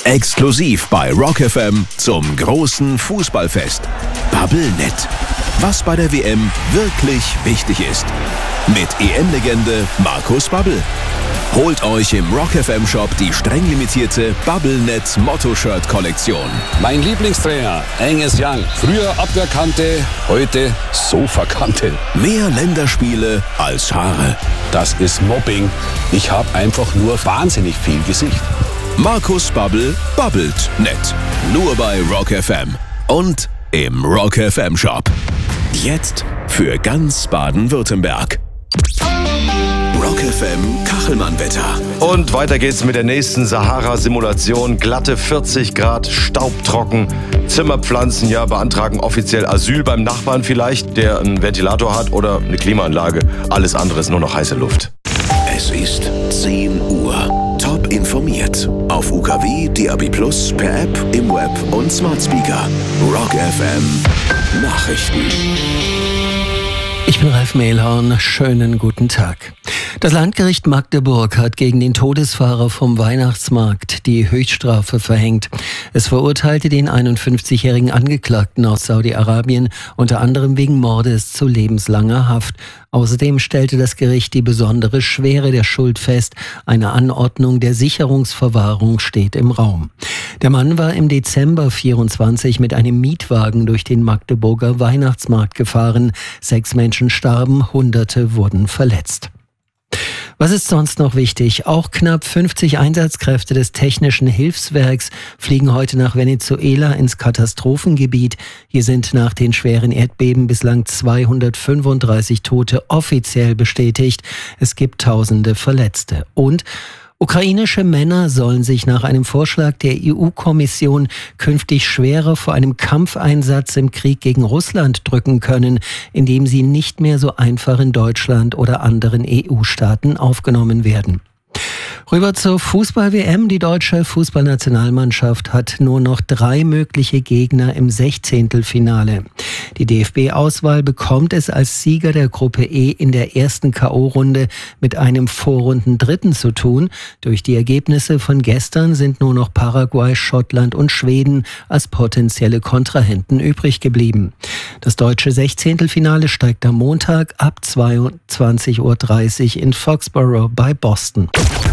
Exklusiv bei Rock FM zum großen Fußballfest. Bubblenet. Was bei der WM wirklich wichtig ist. Mit EM-Legende Markus Babbel. Holt euch im Rock FM Shop die streng limitierte Bubblenet Motto-Shirt-Kollektion. Mein Lieblingstrainer, Angus Young. Früher Abwehrkante, heute Sofakante. Mehr Länderspiele als Haare. Das ist Mobbing. Ich habe einfach nur wahnsinnig viel Gesicht. Markus Babbel babbelt nett. Nur bei Rock FM und im Rock FM Shop. Jetzt für ganz Baden-Württemberg. Rock FM Kachelmann-Wetter. Und weiter geht's mit der nächsten Sahara-Simulation. Glatte 40 Grad, staubtrocken. Zimmerpflanzen, ja, beantragen offiziell Asyl beim Nachbarn vielleicht, der einen Ventilator hat oder eine Klimaanlage. Alles andere ist nur noch heiße Luft. Es ist 10 Uhr. Top informiert. Auf UKW, DAB+, per App, im Web und Smart Speaker. Rock FM Nachrichten. Ich bin Ralf Mehlhorn. Schönen guten Tag. Das Landgericht Magdeburg hat gegen den Todesfahrer vom Weihnachtsmarkt die Höchststrafe verhängt. Es verurteilte den 51-jährigen Angeklagten aus Saudi-Arabien unter anderem wegen Mordes zu lebenslanger Haft. Außerdem stellte das Gericht die besondere Schwere der Schuld fest. Eine Anordnung der Sicherungsverwahrung steht im Raum. Der Mann war im Dezember 24 mit einem Mietwagen durch den Magdeburger Weihnachtsmarkt gefahren. 6 Menschen starben, Hunderte wurden verletzt. Was ist sonst noch wichtig? Auch knapp 50 Einsatzkräfte des Technischen Hilfswerks fliegen heute nach Venezuela ins Katastrophengebiet. Hier sind nach den schweren Erdbeben bislang 235 Tote offiziell bestätigt. Es gibt Tausende Verletzte. Und ukrainische Männer sollen sich nach einem Vorschlag der EU-Kommission künftig schwerer vor einem Kampfeinsatz im Krieg gegen Russland drücken können, indem sie nicht mehr so einfach in Deutschland oder anderen EU-Staaten aufgenommen werden. Rüber zur Fußball-WM. Die deutsche Fußballnationalmannschaft hat nur noch 3 mögliche Gegner im 16. Die DFB-Auswahl bekommt es als Sieger der Gruppe E in der ersten K.O.-Runde mit einem Vorrundendritten zu tun. Durch die Ergebnisse von gestern sind nur noch Paraguay, Schottland und Schweden als potenzielle Kontrahenten übrig geblieben. Das deutsche 16. steigt am Montag ab 22:30 Uhr in Foxborough bei Boston.